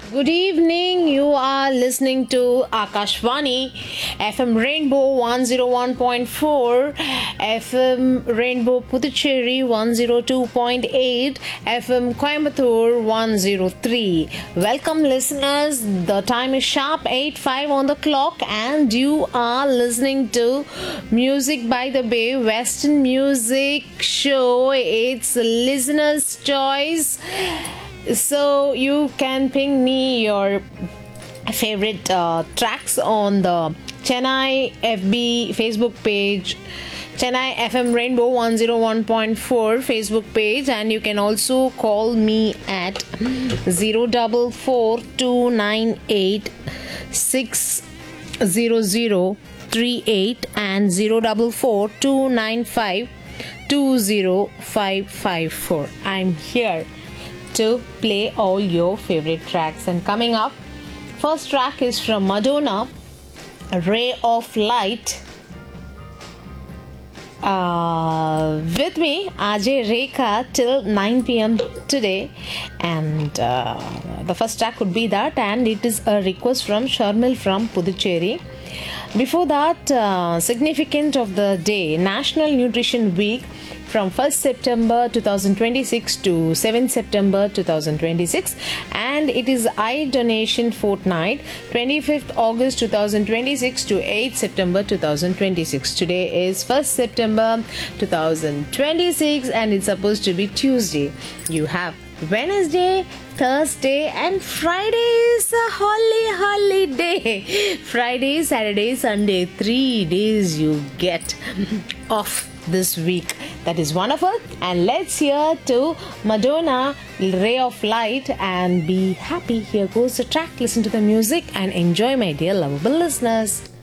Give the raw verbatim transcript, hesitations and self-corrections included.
Good evening. You are listening to Akashvani, F M Rainbow one oh one point four, F M Rainbow Puducherry one oh two point eight, F M Coimbatore one oh three. Welcome, listeners. The time is sharp eight five on the clock, and you are listening to Music by the Bay Western Music Show. It's listener's choice. So you can ping me your favorite uh, tracks on the Chennai F B Facebook page, Chennai F M Rainbow one oh one point four Facebook page, and you can also call me at zero four four two nine eight six zero zero three eight and zero four four two nine five two zero five five four. I'm here to play all your favorite tracks, and coming up, first track is from Madonna, Ray of Light. Uh, with me, Ajay Rekha, till nine p.m. today, and uh, the first track would be that, and it is a request from Sharmil from Puducherry. Before that, uh, significant of the day, National Nutrition Week from first September twenty twenty-six to seventh September twenty twenty-six, and it is Eye Donation Fortnight, twenty-fifth August twenty twenty-six to eighth September twenty twenty-six. Today is first September twenty twenty-six, and it's supposed to be Tuesday. You have Wednesday, Thursday, and Friday is a holy holiday. Friday, Saturday, Sunday, three days you get off this week. That is wonderful. And let's hear to Madonna, Ray of Light, and be happy. Here goes the track. Listen to the music and enjoy, my dear lovable listeners.